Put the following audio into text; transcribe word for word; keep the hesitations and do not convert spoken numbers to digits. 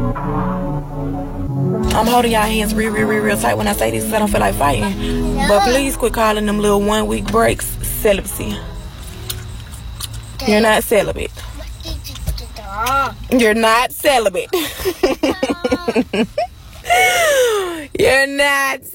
I'm holding y'all hands real, real, real, real tight when I say this because I don't feel like fighting. But please quit calling them little one week breaks celibacy. You're not celibate. You're not celibate. You're not